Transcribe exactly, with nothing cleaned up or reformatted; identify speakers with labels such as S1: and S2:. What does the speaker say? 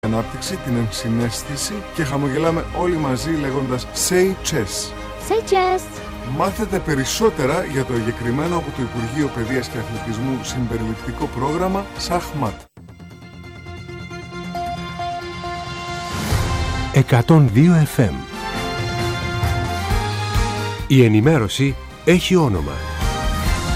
S1: ανάπτυξη, την ενσυναίσθηση και χαμογελάμε όλοι μαζί λέγοντας Say Chess.
S2: Say Chess.
S1: Μάθετε περισσότερα για το εγκεκριμένο από το Υπουργείο Παιδείας και Αθλητισμού συμπεριληπτικό πρόγραμμα Σαχμάτ.
S3: εκατόν δύο εφ εμ. Η ενημέρωση έχει όνομα.